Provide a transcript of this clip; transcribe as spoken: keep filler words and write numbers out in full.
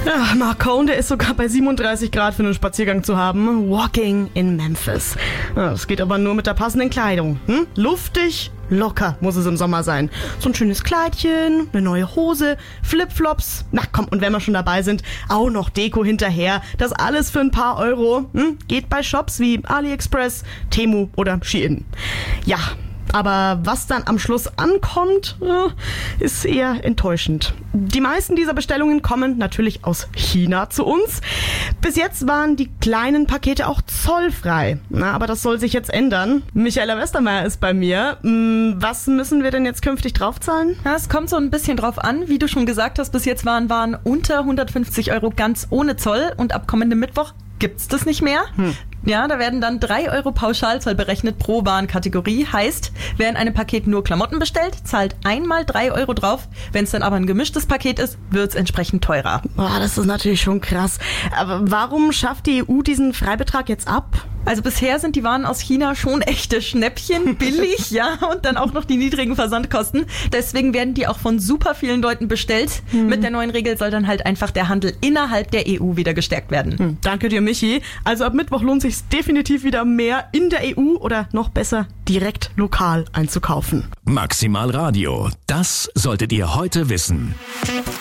Ja, Marcone, der ist sogar bei siebenunddreißig Grad für einen Spaziergang zu haben. Walking in Memphis. Ja, das geht aber nur mit der passenden Kleidung. Hm? Luftig, locker muss es im Sommer sein. So ein schönes Kleidchen, eine neue Hose, Flipflops. Na komm, und wenn wir schon dabei sind, auch noch Deko hinterher. Das alles für ein paar Euro. Hm? Geht bei Shops wie AliExpress, Temu oder Shein. Ja, aber was dann am Schluss ankommt, ist eher enttäuschend. Die meisten dieser Bestellungen kommen natürlich aus China zu uns. Bis jetzt waren die kleinen Pakete auch zollfrei. Na, aber das soll sich jetzt ändern. Michaela Westermeier ist bei mir. Was müssen wir denn jetzt künftig draufzahlen? Ja, es kommt so ein bisschen drauf an. Wie du schon gesagt hast, bis jetzt waren Waren unter hundertfünfzig Euro ganz ohne Zoll. Und ab kommendem Mittwoch gibt's das nicht mehr. Hm. Ja, da werden dann drei Euro Pauschalzoll berechnet pro Warenkategorie. Heißt, wer in einem Paket nur Klamotten bestellt, zahlt einmal drei Euro drauf. Wenn es dann aber ein gemischtes Paket ist, wird's entsprechend teurer. Boah, das ist natürlich schon krass. Aber warum schafft die E U diesen Freibetrag jetzt ab? Also bisher sind die Waren aus China schon echte Schnäppchen, billig, ja, und dann auch noch die niedrigen Versandkosten. Deswegen werden die auch von super vielen Leuten bestellt. Hm. Mit der neuen Regel soll dann halt einfach der Handel innerhalb der E U wieder gestärkt werden. Hm. Danke dir, Michi. Also ab Mittwoch lohnt sich definitiv wieder mehr in der E U oder noch besser direkt lokal einzukaufen. Maximal Radio, das solltet ihr heute wissen.